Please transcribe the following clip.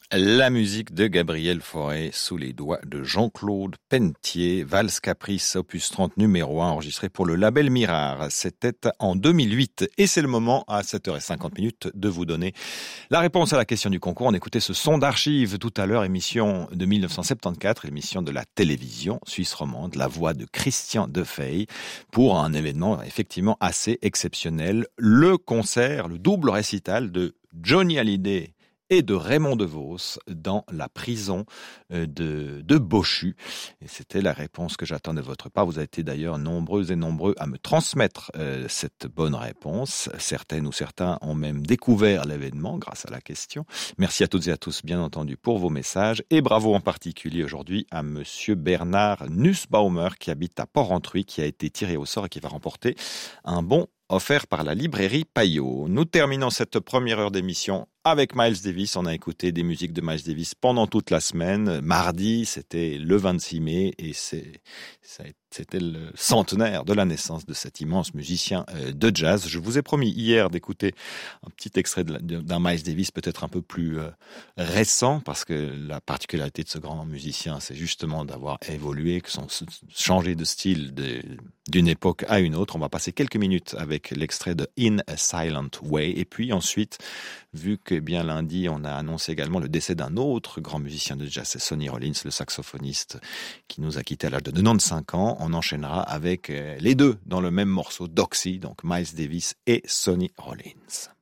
La musique de Gabriel Fauré sous les doigts de Jean-Claude Pelletier, Valse Caprice, opus 30 numéro 1, enregistré pour le label Mirard. C'était en 2008 et c'est le moment à 7h50 de vous donner la réponse à la question du concours. On écoutait ce son d'archives tout à l'heure, émission de 1974, émission de la télévision suisse romande, la voix de Christian Defey, pour un événement effectivement assez exceptionnel, le concert, le double récital de Johnny Hallyday et de Raymond DeVos dans la prison de Bochu. Et c'était la réponse que j'attends de votre part. Vous avez été d'ailleurs nombreux et nombreux à me transmettre cette bonne réponse. Certaines ou certains ont même découvert l'événement grâce à la question. Merci à toutes et à tous, bien entendu, pour vos messages. Et bravo en particulier aujourd'hui à monsieur Bernard Nussbaumer qui habite à Port-Rentruy, qui a été tiré au sort et qui va remporter un bon offert par la librairie Payot. Nous terminons cette première heure d'émission avec Miles Davis. On a écouté des musiques de Miles Davis pendant toute la semaine. Mardi, c'était le 26 mai et c'était le centenaire de la naissance de cet immense musicien de jazz. Je vous ai promis hier d'écouter un petit extrait d'un Miles Davis peut-être un peu plus récent, parce que la particularité de ce grand musicien, c'est justement d'avoir évolué, changé de style d'une époque à une autre. On va passer quelques minutes avec l'extrait de In a Silent Way. Et puis ensuite, vu que bien lundi, on a annoncé également le décès d'un autre grand musicien de jazz, c'est Sonny Rollins, le saxophoniste qui nous a quittés à l'âge de 95 ans. On enchaînera avec les deux dans le même morceau, Doxy, donc Miles Davis et Sonny Rollins.